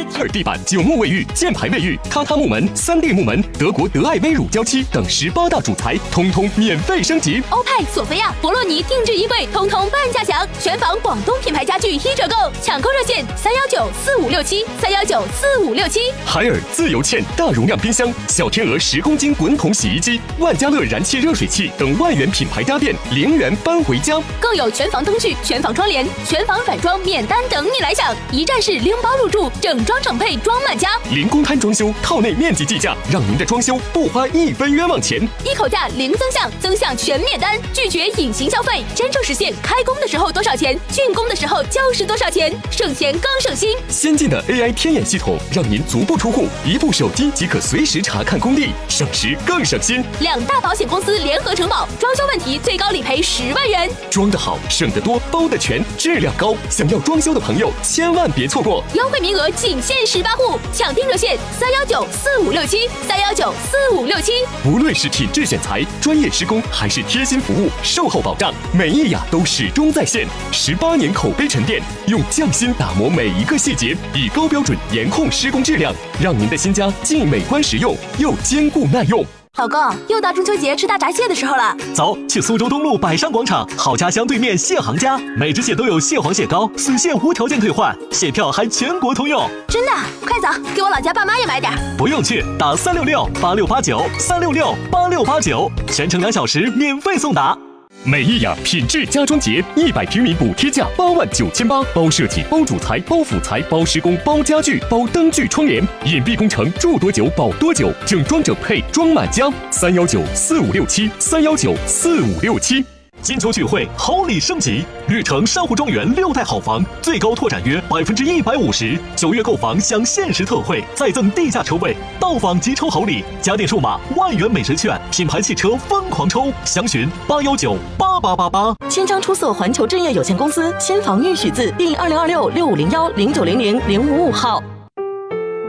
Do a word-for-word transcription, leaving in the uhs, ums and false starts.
二地板、九木卫浴、箭牌卫浴、榻榻木门、三 D 木门、德国德爱微乳胶漆等十八大主材，通通免费升级。 欧派、索菲亚、博洛尼定制衣柜，通通半价享，全房广东品牌家具一折购，抢购热线三幺九四五六七三幺九四五六七。 海尔自由嵌大容量冰箱、小天鹅十公斤滚筒洗衣机、万家乐燃气热水器等万元品牌家电零元搬回家， 更有全房灯具、全房窗帘、全房软装免单等你来抢，一站式拎包入住，整装整配装满家， 零公摊装修，套内面积计价，让您的装修不花一分冤枉钱， 一口价零增项，增项全免单，拒绝隐形消费，真正实现开工的时候多少钱，竣工的时候就是多少钱，省钱更省心。 先进的 A I 天眼系统，让您足不出户，一部手机即可随时查看工地，省时更省心。 两大保险公司联合承保，装修问题最高理赔十万元， 装得好，省得多，包得全，质量高。想要装修的朋友，千万别错过， 优惠名额仅限十八户，抢订热线三幺九四五六七三幺九四五六七。 无论是品质选材、专业施工，还是贴心服务、售后保障，美意雅都始终在线。十八年口碑沉淀，用匠心打磨每一个细节，以高标准严控施工质量，让您的新家既美观实用，又坚固耐用。 老公，又到中秋节吃大闸蟹的时候了， 走，去苏州东路百山广场好家乡对面蟹行家，每只蟹都有蟹黄蟹膏，损蟹无条件退换，蟹票还全国通用。 真的？快走，给我老家爸妈也买点。 不用去，打三六六八六八九三六六八六八九，全程两小时免费送达。 美意雅品质家装节，一百平米补贴价八万九千八，包设计、包主材、包辅材、包施工、包家具、包灯具窗帘，隐蔽工程，住多久保多久，整装整配装满家。三幺九四五六七三幺九四五六七。 金秋聚会，好礼升级，绿城珊瑚庄园六代好房，最高拓展约百分之一百五十，九月购房享限时特惠，再赠地价车位，到访即抽好礼，家电数码万元美食券，品牌汽车疯狂抽，详询八幺九八八八八。 千张出色环球置业有限公司，千房玉许字第二零二六六五零幺零九零零零五五号。